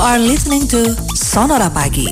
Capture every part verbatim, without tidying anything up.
are listening to Sonora Pagi.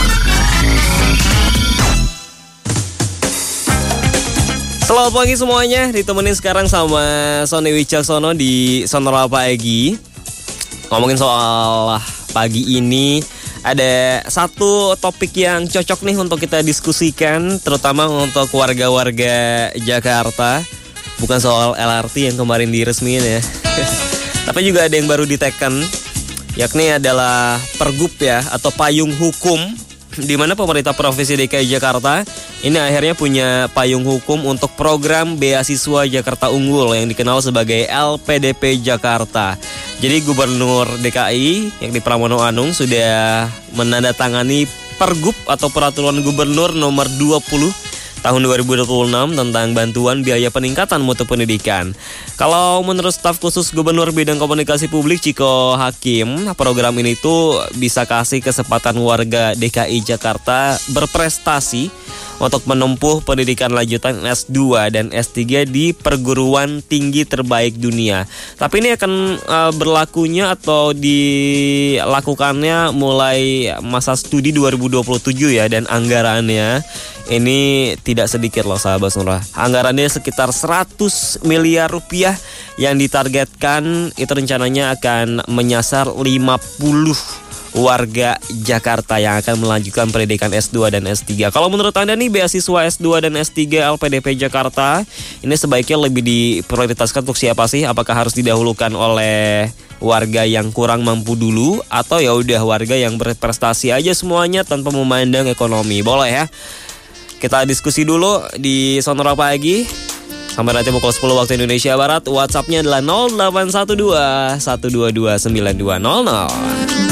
Selamat pagi semuanya, ditemenin sekarang sama Sony Wicaksono di Sonora Pagi. Ngomongin soal pagi ini, ada satu topik yang cocok nih untuk kita diskusikan, terutama untuk warga-warga Jakarta. Bukan soal L R T yang kemarin diresmiin ya, tapi juga ada yang baru diteken, yakni adalah Pergub ya, atau payung hukum, di mana pemerintah Provinsi D K I Jakarta ini akhirnya punya payung hukum untuk program beasiswa Jakarta Unggul yang dikenal sebagai L P D P Jakarta. Jadi Gubernur D K I yakni Pramono Anung sudah menandatangani Pergub atau Peraturan Gubernur nomor dua puluh tahun dua ribu dua puluh enam tentang bantuan biaya peningkatan mutu pendidikan. Kalau menurut staf khusus Gubernur Bidang Komunikasi Publik Ciko Hakim, program ini tuh bisa kasih kesempatan warga D K I Jakarta berprestasi untuk menempuh pendidikan lanjutan S dua dan S tiga di perguruan tinggi terbaik dunia. Tapi ini akan uh, berlakunya atau dilakukannya mulai masa studi dua ribu dua puluh tujuh ya, dan anggarannya ini tidak sedikit loh sahabat Sonora. Anggarannya sekitar seratus miliar rupiah yang ditargetkan itu rencananya akan menyasar lima puluh warga Jakarta yang akan melanjutkan pendidikan S dua dan S tiga. Kalau menurut Anda nih, beasiswa S dua dan S tiga L P D P Jakarta ini sebaiknya lebih diprioritaskan untuk siapa sih? Apakah harus didahulukan oleh warga yang kurang mampu dulu, atau ya udah warga yang berprestasi aja semuanya tanpa memandang ekonomi? Boleh ya. Kita diskusi dulu di Sonora Pagi sampai nanti pukul sepuluh waktu Indonesia Barat. WhatsApp-nya adalah nol delapan satu dua satu dua dua sembilan dua nol nol.